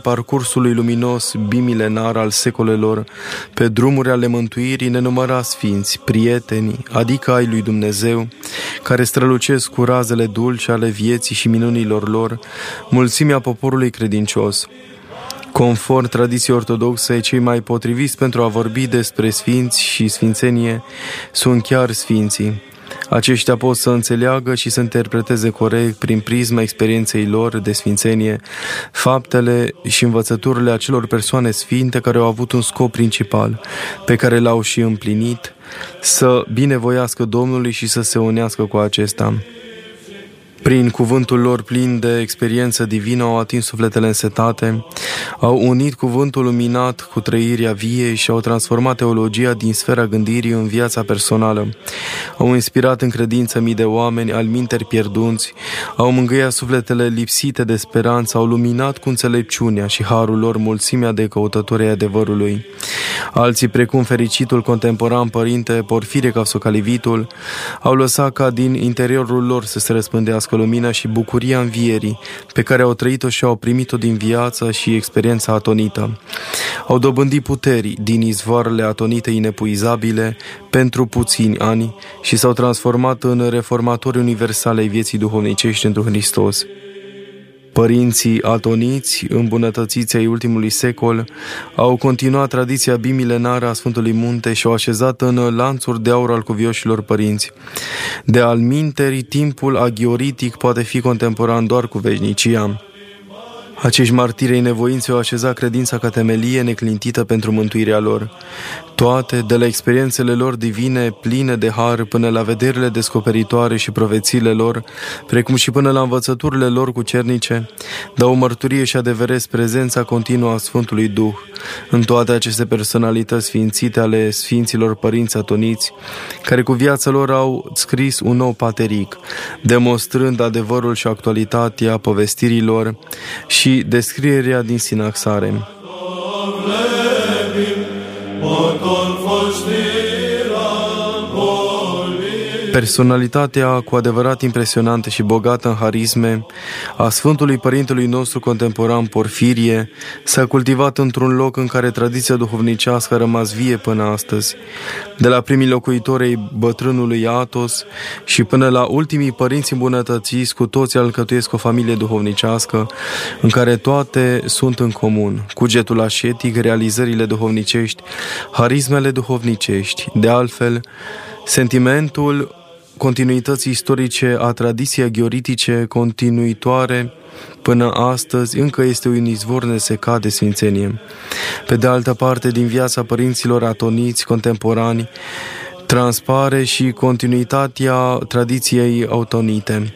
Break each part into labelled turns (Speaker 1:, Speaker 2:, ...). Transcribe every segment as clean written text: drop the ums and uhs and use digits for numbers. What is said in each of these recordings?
Speaker 1: parcursului luminos bimilenar al secolelor, pe drumuri ale mântuirii, nenumărați sfinți, prieteni, adică ai lui Dumnezeu, care strălucesc cu razele dulci ale vieții și minunilor lor, mulțimea poporului credincios. Conform tradiției ortodoxe, cei mai potriviți pentru a vorbi despre sfinți și sfințenie sunt chiar sfinții. Aceștia pot să înțeleagă și să interpreteze corect, prin prisma experienței lor de sfințenie, faptele și învățăturile acelor persoane sfinte care au avut un scop principal, pe care l-au și împlinit, să binevoiască Domnului și să se unească cu acesta. Prin cuvântul lor plin de experiență divină au atins sufletele însetate, au unit cuvântul luminat cu trăirea viei și au transformat teologia din sfera gândirii în viața personală. Au inspirat în credință mii de oameni alminteri pierduți, au mângâiat sufletele lipsite de speranță, au luminat cu înțelepciunea și harul lor mulțimea de căutători ai adevărului. Alții, precum fericitul contemporan părinte Porfire Capsocalivitul, au lăsat ca din interiorul lor să se răspândească lumina și bucuria învierii pe care au trăit-o și au primit-o din viață și experiența atonită. Au dobândit puteri din izvoarele atonite inepuizabile pentru puțini ani și s-au transformat în reformatori universale ai vieții duhovnicești întru Hristos. Părinții atoniți, îmbunătățiți ai ultimului secol, au continuat tradiția bimilenară a Sfântului Munte și au așezat în lanțuri de aur al cuvioșilor părinți. De alminteri, timpul agioritic poate fi contemporan doar cu veșnicia. Acești martiri ai nevoinței au așezat credința ca temelie neclintită pentru mântuirea lor. Toate, de la experiențele lor divine, pline de har, până la vederile descoperitoare și profețiile lor, precum și până la învățăturile lor cucernice, dau mărturie și adeveresc prezența continuă a Sfântului Duh în toate aceste personalități sfințite ale Sfinților Părinți atoniți, care cu viața lor au scris un nou pateric, demonstrând adevărul și actualitatea povestirilor și descrierea din sinaxare. Personalitatea cu adevărat impresionantă și bogată în harisme a Sfântului Părintelui nostru contemporan Porfirie s-a cultivat într-un loc în care tradiția duhovnicească a rămas vie până astăzi, de la primii locuitori ai bătrânului Atos și până la ultimii părinți îmbunătățiți, cu toții alcătuiesc o familie duhovnicească în care toate sunt în comun: cugetul ascetic, realizările duhovnicești, harismele duhovnicești. De altfel, sentimentul continuității istorice a tradiției aghioritice continuitoare până astăzi încă este un izvor nesecat de sfințenie. Pe de altă parte, din viața părinților atoniți contemporani transpare și continuitatea tradiției autonite.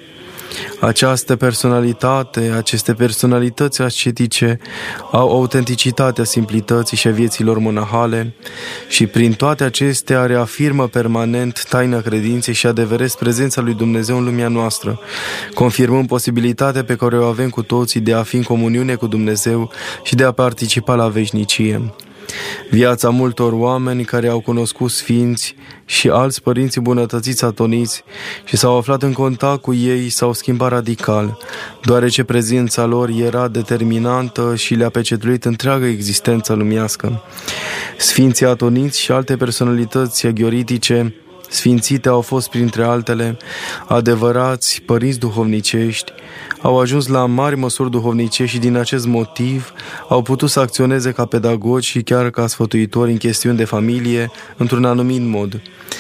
Speaker 1: Această personalitate, aceste personalități ascetice au autenticitatea simplității și a vieților monahale și prin toate acestea reafirmă permanent taina credinței și adeveresc prezența lui Dumnezeu în lumea noastră, confirmând posibilitatea pe care o avem cu toții de a fi în comuniune cu Dumnezeu și de a participa la veșnicie. Viața multor oameni care au cunoscut sfinți și alți părinți îmbunătățiți atoniți și s-au aflat în contact cu ei s-au schimbat radical, deoarece prezența lor era determinantă și le-a pecetuit întreaga existență lumească. Sfinții atoniți și alte personalități aghioritice sfințite au fost, printre altele, adevărați părinți duhovnicești, au ajuns la mari măsuri duhovnicești și din acest motiv au putut să acționeze ca pedagogi și chiar ca sfătuitori în chestiuni de familie într-un anumit mod.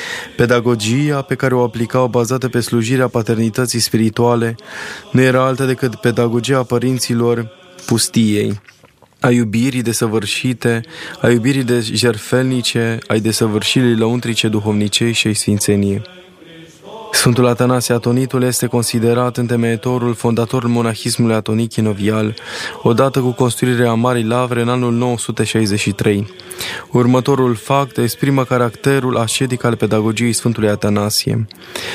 Speaker 1: Pedagogia pe care o aplicau, bazată pe slujirea paternității spirituale, nu era altă decât pedagogia părinților pustiei, a iubirii desăvârșite, a iubirii de jertfelnice, ai desăvârșirii lăuntrice duhovnicești și ai sfințeniei. Sfântul Atanasie Atonitul este considerat întemeietorul, fondatorul monahismului atonic chinovial, odată cu construirea Marii Lavre în anul 963. Următorul fapt exprimă caracterul ascetic al pedagogiei Sfântului Atanasie.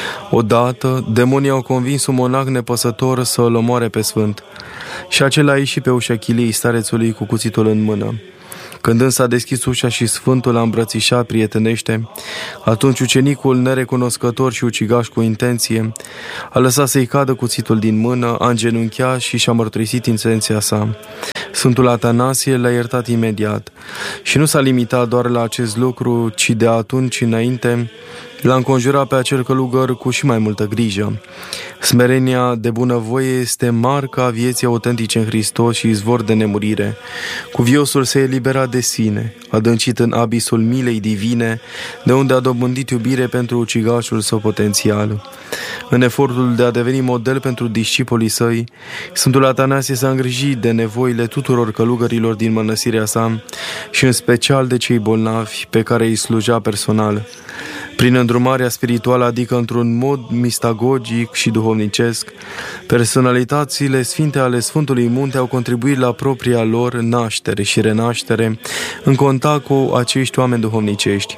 Speaker 1: Odată, demonii au convins un monac nepăsător să îl omoare pe sfânt, și acela a ieșit pe ușa chiliei starețului cu cuțitul în mână. Când însă a deschis ușa și sfântul a îmbrățișat prietenește, atunci ucenicul, nerecunoscător și ucigaș cu intenție, a lăsat să-i cadă cuțitul din mână, a îngenunchiat și și-a mărturisit intenția sa. Sfântul Atanasie l-a iertat imediat și nu s-a limitat doar la acest lucru, ci de atunci înainte l-a înconjurat pe acel călugăr cu și mai multă grijă. Smerenia de bunăvoie este marca vieții autentice în Hristos și izvor de nemurire. Cuviosul se elibera de sine, adâncit în abisul milei divine, de unde a dobândit iubire pentru ucigașul său potențial. În efortul de a deveni model pentru discipolii săi, Sfântul Atanasie s-a îngrijit de nevoile tuturor călugărilor din mănăstirea sa și în special de cei bolnavi pe care îi slujea personal. Prin îndrumarea spirituală, adică într-un mod mistagogic și duhovnicesc, personalitățile sfinte ale Sfântului Munte au contribuit la propria lor naștere și renaștere în contact cu acești oameni duhovnicești.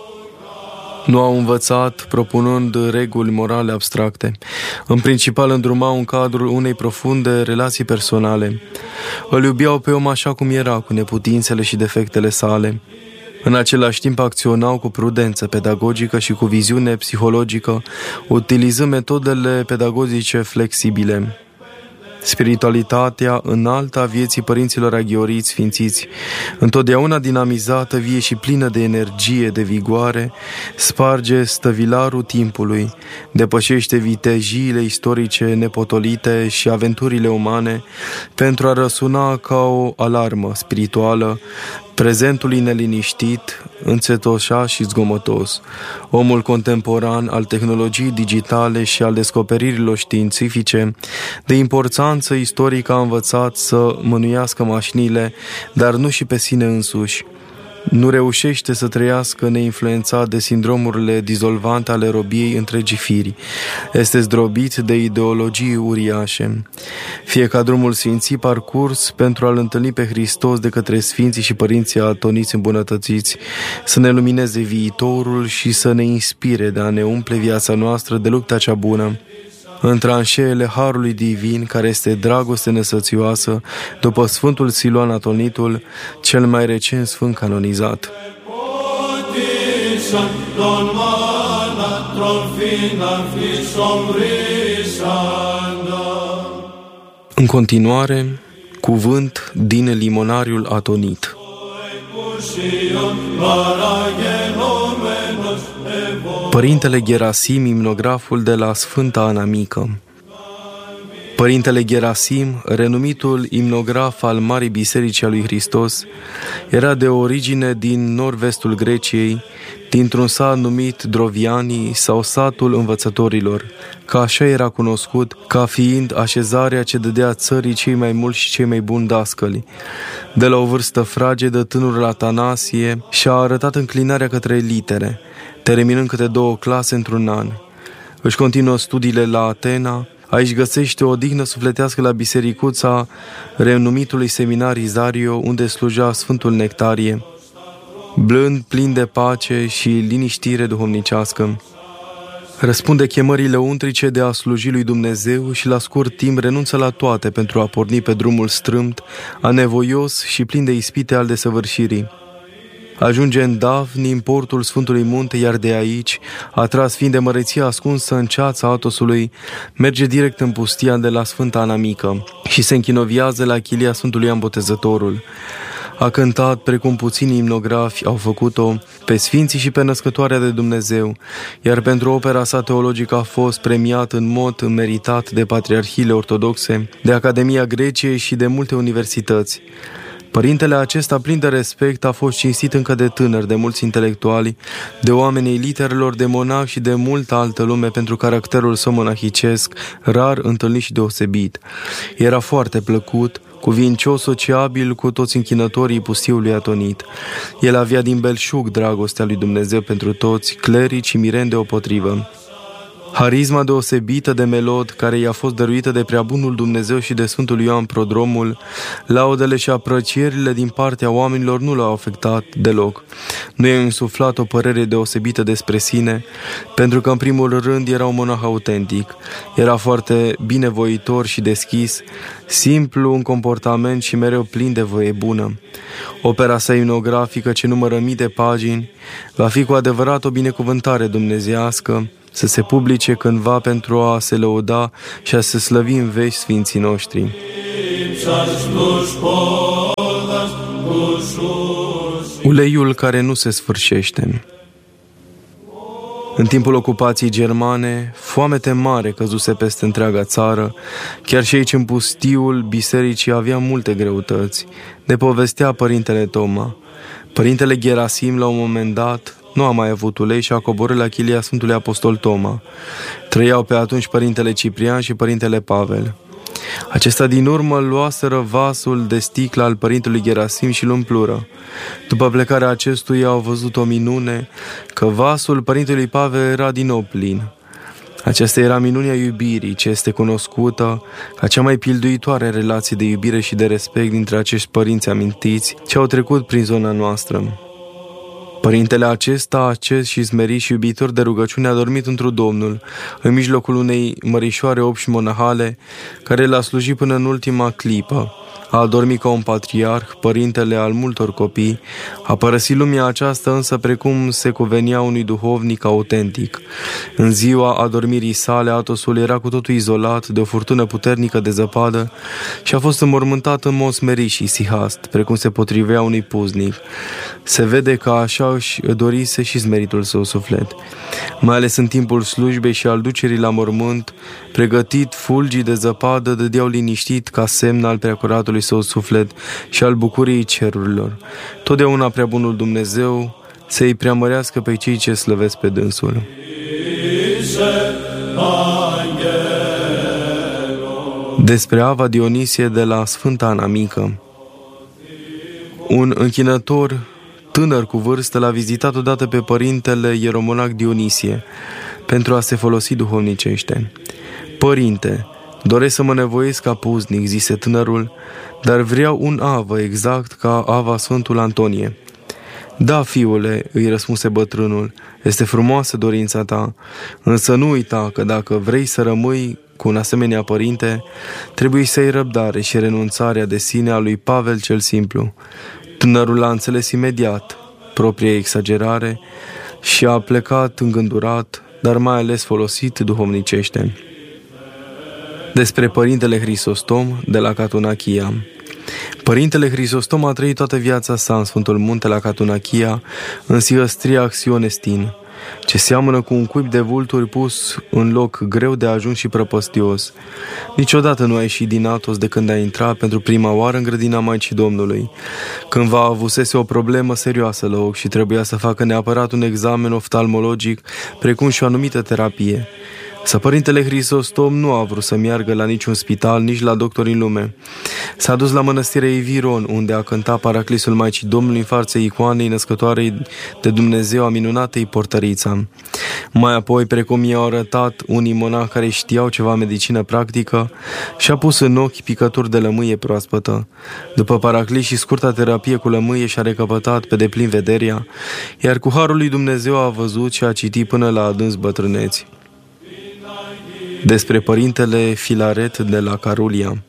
Speaker 1: Nu au învățat propunând reguli morale abstracte. În principal îndrumau în cadrul unei profunde relații personale. Îl iubeau pe om așa cum era, cu neputințele și defectele sale. În același timp acționau cu prudență pedagogică și cu viziune psihologică, utilizând metodele pedagogice flexibile. Spiritualitatea înaltă a vieții părinților aghioriți sfințiți, întotdeauna dinamizată, vie și plină de energie, de vigoare, sparge stăvilarul timpului, depășește vitejiile istorice nepotolite și aventurile umane pentru a răsuna ca o alarmă spirituală prezentului neliniștit, înțetoșat și zgomotos. Omul contemporan al tehnologiei digitale și al descoperirilor științifice, de importanță istorică, a învățat să mânuiască mașinile, dar nu și pe sine însuși. Nu reușește să trăiască neinfluențat de sindromurile dizolvante ale robiei întregii firi. Este zdrobit de ideologii uriașe. Fie ca drumul sfinții parcurs pentru a-L întâlni pe Hristos de către sfinții și părinții atoniți îmbunătățiți, să ne lumineze viitorul și să ne inspire de a ne umple viața noastră de lupta cea bună, în tranșeele Harului Divin, care este dragoste nesățioasă, după Sfântul Siluan Atonitul, cel mai recent sfânt canonizat. În continuare, cuvânt din limonariul atonit. Părintele Gerasim, imnograful de la Sfânta Ana Mică. Părintele Gerasim, renumitul imnograf al Marii Biserici a lui Hristos, era de origine din nord-vestul Greciei, dintr-un sat numit Drovianii sau satul învățătorilor, că așa era cunoscut ca fiind așezarea ce dădea țării cei mai mulți și cei mai buni dascăli. De la o vârstă fragedă, tânărul Atanasie și-a arătat înclinarea către litere, terminând câte 2 clase într-un an. Își continuă studiile la Atena. Aici găsește o odihnă sufletească la bisericuța renumitului seminar Izario, unde slujea Sfântul Nectarie, blând, plin de pace și liniștire duhovnicească. Răspunde chemării lăuntrice de a sluji lui Dumnezeu și la scurt timp renunță la toate pentru a porni pe drumul strâmt, anevoios și plin de ispite al desăvârșirii. Ajunge în Davni, în portul Sfântului Munte, iar de aici, atras fiind de măreția ascunsă în ceața Atosului, merge direct în pustia de la Sfânta Ana Mică și se închinoviază la chilia Sfântului Ioan Botezătorul. A cântat, precum puțini imnografi au făcut-o, pe Sfinții și pe Născătoarea de Dumnezeu, iar pentru opera sa teologică a fost premiat în mod meritat de patriarhiile ortodoxe, de Academia Greciei și de multe universități. Părintele acesta, plin de respect, a fost cinstit încă de tânăr de mulți intelectuali, de oamenii literelor, de monahi și de multă altă lume pentru caracterul său monahicesc, rar întâlnit și deosebit. Era foarte plăcut, cuvincios, sociabil cu toți închinătorii pustiului atonit. El avea din belșug dragostea lui Dumnezeu pentru toți, clerici și mireni deopotrivă. Harisma deosebită de melod, care i-a fost dăruită de preabunul Dumnezeu și de Sfântul Ioan Prodromul, laudele și aprăcierile din partea oamenilor nu l-au afectat deloc. Nu i-a insuflat o părere deosebită despre sine, pentru că în primul rând era un monah autentic. Era foarte binevoitor și deschis, simplu în comportament și mereu plin de voie bună. Opera sa imnografică, ce numără mii de pagini, va fi cu adevărat o binecuvântare dumnezeiască, să se publice cândva pentru a se lăuda și a se slăvi în veci sfinții noștri. Uleiul care nu se sfârșește. În timpul ocupației germane, foamete mare căzuse peste întreaga țară, chiar și aici în pustiul bisericii avea multe greutăți. Ne povestea părintele Toma. Părintele Gerasim, la un moment dat, nu a mai avut ulei și a coborât la chilia Sfântului Apostol Toma. Trăiau pe atunci părintele Ciprian și părintele Pavel. Acesta din urmă luaseră vasul de sticlă al părintelui Gerasim și îl umplură. După plecarea acestuia au văzut o minune, că vasul părintelui Pavel era din nou plin. Aceasta era minunea iubirii, ce este cunoscută ca cea mai pilduitoare relație de iubire și de respect dintre acești părinți amintiți ce au trecut prin zona noastră. Părintele acesta, acest și smerit și iubitor de rugăciune, a dormit într-o Domnul, în mijlocul unei mărișoare obși monahale, care l-a slujit până în ultima clipă. A adormit ca un patriarh, părintele al multor copii, a părăsit lumea aceasta însă precum se cuvenea unui duhovnic autentic. În ziua adormirii sale, Atosul era cu totul izolat de o furtună puternică de zăpadă și a fost înmormântat în mod smerit și isihast, precum se potrivea unui puznic. Se vede că așa își dorise și smeritul său suflet. Mai ales în timpul slujbei și al ducerii la mormânt, pregătit fulgii de zăpadă dădeau liniștit ca semn al preacuratului său suflet și al bucuriei cerurilor. Totdeauna prea bunul Dumnezeu să-i preamărească pe cei ce slăvesc pe dânsul. Despre Ava Dionisie de la Sfânta Ana Mică. Un închinător tânăr cu vârstă l-a vizitat odată pe părintele ieromonac Dionisie pentru a se folosi duhovnicește. Părinte, doresc să mă nevoiesc ca puznic, zise tânărul, dar vreau un avă exact ca ava Sfântul Antonie. Da, fiule, îi răspunse bătrânul, este frumoasă dorința ta, însă nu uita că dacă vrei să rămâi cu un asemenea părinte, trebuie să ai răbdare și renunțarea de sine a lui Pavel cel Simplu. Tânărul a înțeles imediat propria exagerare și a plecat îngândurat, dar mai ales folosit duhovnicește. Despre părintele Hristostom de la Catunachia. Părintele Hristostom a trăit toată viața sa în Sfântul Munte la Catunachia, în Sihăstria Axionestin, ce seamănă cu un cuib de vulturi pus în loc greu de ajuns și prăpăstios. Niciodată nu a ieșit din Atos de când a intrat pentru prima oară în grădina Maicii Domnului. Cândva avusese o problemă serioasă la ochi și trebuia să facă neapărat un examen oftalmologic, precum și o anumită terapie. Să părintele Hristostom nu a vrut să meargă la niciun spital, nici la doctori în lume. S-a dus la mănăstirea Iviron, unde a cântat paraclisul Maicii Domnului în fața icoanei născătoarei de Dumnezeu a minunatei Portărița. Mai apoi, precum i-au arătat unii monahi care știau ceva medicină practică, și-a pus în ochi picături de lămâie proaspătă. După paraclis și scurta terapie cu lămâie și-a recăpătat pe deplin vederea, iar cu harul lui Dumnezeu a văzut și a citit până la adânci bătrâneți. Despre părintele Filaret de la Carulia.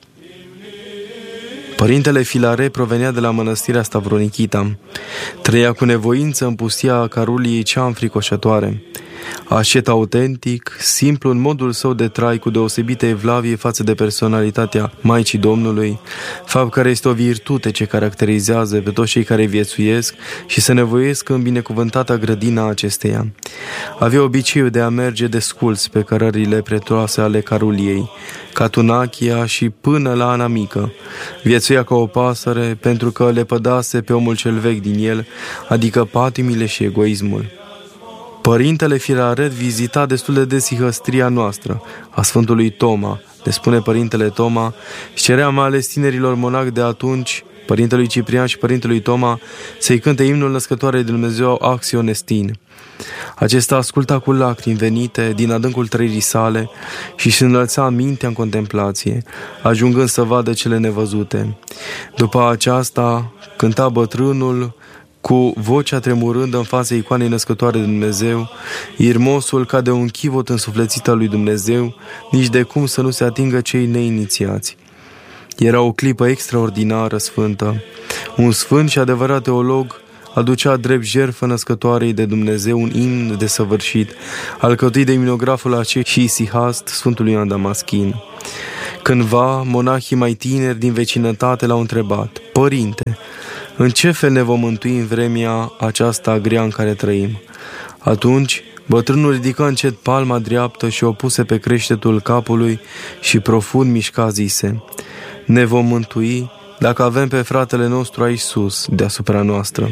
Speaker 1: Părintele Filaret provenea de la mănăstirea Stavronichita. Trăia cu nevoință în pustia Caruliei cea înfricoșătoare. Ascet autentic, simplu în modul său de trai, cu deosebită evlavie față de personalitatea Maicii Domnului, fapt care este o virtute ce caracterizează pe toți cei care viețuiesc și se nevoiesc în binecuvântata grădina acesteia. Avea obiceiul de a merge desculți pe cărările prețioase ale Caruliei, Catunachia și până la Ana Mică. Viețuia ca o pasăre pentru că le pădase pe omul cel vechi din el, adică patimile și egoismul. Părintele Filaret vizita destul de des Sihăstria noastră, a Sfântului Toma, ne spune părintele Toma, și cerea mai ales tinerilor monahi de atunci, părintelui Ciprian și părintelui Toma, să-i cânte imnul născătoarei de Dumnezeu Axionestin. Acesta asculta cu lacrimi venite din adâncul trăirii sale și își înălța mintea în contemplație, ajungând să vadă cele nevăzute. După aceasta cânta bătrânul cu vocea tremurândă în fața icoanei născătoare de Dumnezeu, irmosul ca de un chivot însuflețit al lui Dumnezeu, nici de cum să nu se atingă cei neinițiați. Era o clipă extraordinară, sfântă. Un sfânt și adevărat teolog aducea drept jertfă născătoarei de Dumnezeu un imn desăvârșit, alcătuit de imnograful acesta și isihast Sfântului Ioan Damaschin. Cândva, monahii mai tineri din vecinătate l-au întrebat: Părinte, În ce fel ne vom mântui în vremea aceasta grea în care trăim? Atunci, bătrânul ridică încet palma dreaptă și o puse pe creștetul capului și profund mișca zise: ne vom mântui dacă avem pe fratele nostru aici sus, deasupra noastră.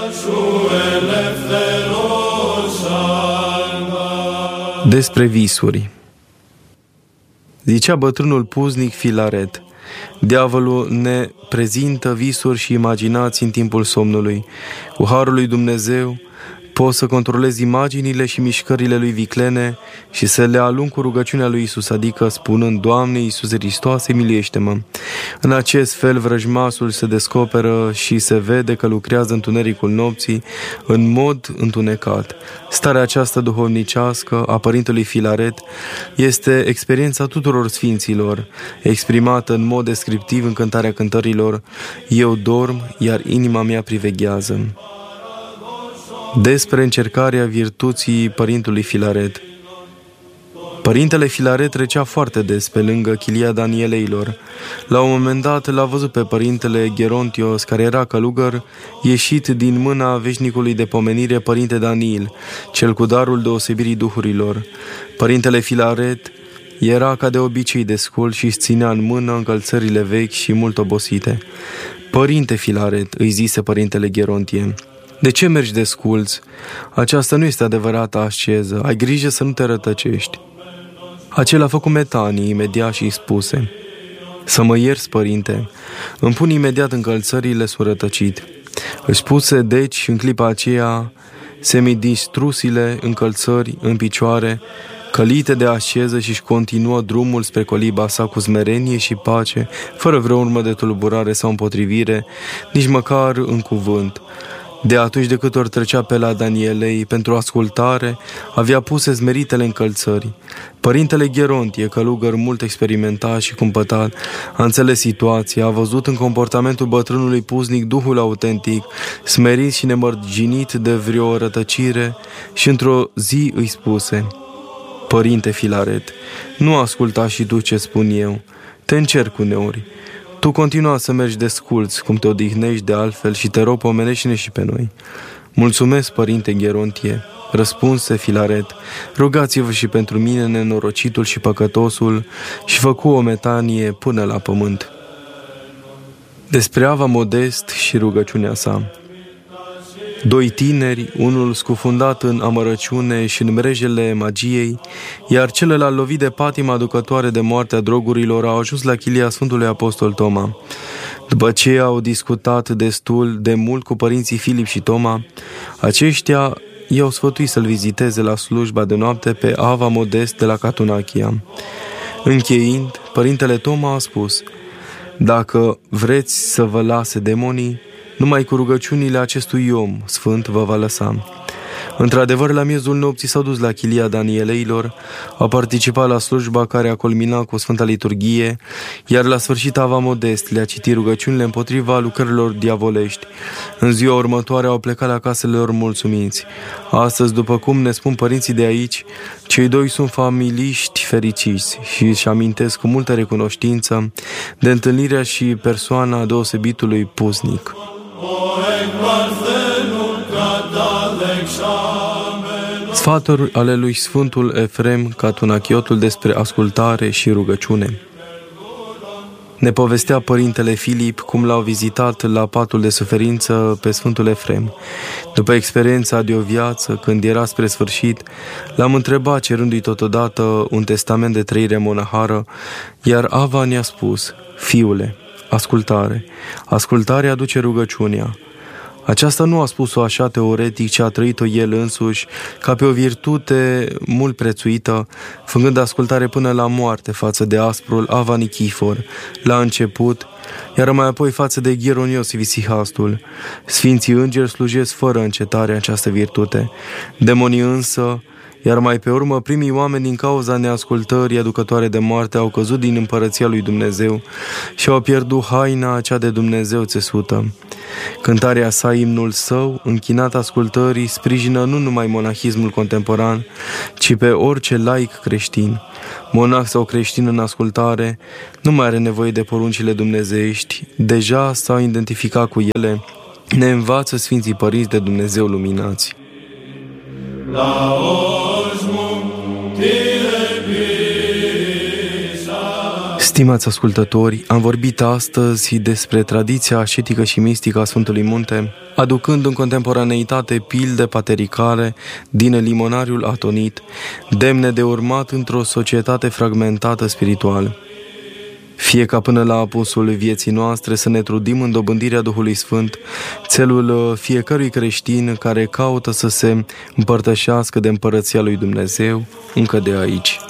Speaker 1: Despre visuri. Zicea bătrânul puznic Filaret: diavolul ne prezintă visuri și imaginații în timpul somnului. Cu harul lui Dumnezeu poți să controlezi imaginile și mișcările lui viclene și să le alung cu rugăciunea lui Iisus, adică spunând: Doamne Iisuse Hristoase, miluiește-mă. În acest fel vrăjmasul se descoperă și se vede că lucrează întunericul nopții în mod întunecat. Starea aceasta duhovnicească a părintelui Filaret este experiența tuturor sfinților, exprimată în mod descriptiv în Cântarea Cântărilor: eu dorm, iar inima mea priveghează. Despre încercarea virtuții părintelui Filaret. Părintele Filaret trecea foarte des pe lângă chilia Danieleilor. La un moment dat l-a văzut pe părintele Gerontios, care era călugăr, ieșit din mâna veșnicului de pomenire, părinte Daniel, cel cu darul deosebirii duhurilor. Părintele Filaret era ca de obicei descult și își ținea în mână încălțările vechi și mult obosite. Părinte Filaret, îi zise părintele Gerontie, de ce mergi desculți? Aceasta nu este adevărata asceză. Ai grijă să nu te rătăcești. Acela a făcut metanii imediat și îi spuse: să mă ierți, părinte, îmi pun imediat încălțările surătăcit. Își puse deci în clipa aceea semidistrusile încălțări în picioare, călite de asceză, și își continuă drumul spre coliba sa cu smerenie și pace, fără vreo urmă de tulburare sau împotrivire, nici măcar în cuvânt. De atunci de câte ori trecea pe la Danielei pentru ascultare, avea puse smeritele încălțări. Părintele Gerontie, călugăr mult experimentat și cumpătat, a înțeles situația, a văzut în comportamentul bătrânului puznic duhul autentic, smerit și nemărginit de vreo rătăcire, și într-o zi îi spuse: părinte Filaret, nu asculta și tu ce spun eu, te încerc uneori. Tu continua să mergi desculți, cum te odihnești de altfel, și te rog, pomenește-ne și pe noi. Mulțumesc, părinte Gerontie, răspunse Filaret, rugați-vă și pentru mine, nenorocitul și păcătosul, și făcu o metanie până la pământ. Despre Ava Modest și rugăciunea sa. Doi tineri, unul scufundat în amărăciune și în mrejele magiei, iar celălalt lovit de patima aducătoare de moartea drogurilor, au ajuns la chilia Sfântului Apostol Toma. După ce au discutat destul de mult cu părinții Filip și Toma, aceștia i-au sfătuit să-l viziteze la slujba de noapte pe Ava Modest de la Catunachia. Încheind, părintele Toma a spus: dacă vreți să vă lase demonii, numai cu rugăciunile acestui om sfânt vă va lăsa. Într-adevăr, la miezul nopții s-au dus la chilia Danieleilor, au participat la slujba care a culminat cu Sfânta Liturghie, iar la sfârșit Ava Modest le-a citit rugăciunile împotriva lucrărilor diavolești. În ziua următoare au plecat la casele lor mulțumiți. Astăzi, după cum ne spun părinții de aici, cei doi sunt familiști fericiți și își amintesc cu multă recunoștință de întâlnirea și persoana deosebitului puznic. Sfaturi ale lui Sfântul Efrem Catunachiotul despre ascultare și rugăciune. Ne povestea părintele Filip cum l-au vizitat la patul de suferință pe Sfântul Efrem. După experiența de o viață, când era spre sfârșit, l-am întrebat cerându-i totodată un testament de trăire monahară, iar Ava ne-a spus: fiule, ascultare. Ascultarea aduce rugăciunea. Aceasta nu a spus-o așa teoretic, ci a trăit-o el însuși ca pe o virtute mult prețuită, făcând ascultare până la moarte față de asprul Ava Nichifor, la început, iar mai apoi față de Gheronios Visihastul. Sfinții îngeri slujesc fără încetare această virtute. Demonii însă, iar mai pe urmă primii oameni, din cauza neascultării aducătoare de moarte, au căzut din împărăția lui Dumnezeu și au pierdut haina cea de Dumnezeu țesută. Cântarea sa, imnul său, închinat ascultării, sprijină nu numai monahismul contemporan, ci pe orice laic creștin. Monah sau creștin în ascultare nu mai are nevoie de poruncile dumnezeiești, deja s-au identificat cu ele ne învață Sfinții Părinți de Dumnezeu luminați. Stimați ascultători, am vorbit astăzi despre tradiția ascetică și mistică a Sfântului Munte, aducând în contemporaneitate pilde patericale din limonariul atonit, demne de urmat într-o societate fragmentată spiritual. Fie ca până la apusul vieții noastre să ne trudim în dobândirea Duhului Sfânt, țelul fiecărui creștin care caută să se împărtășească de împărăția lui Dumnezeu încă de aici.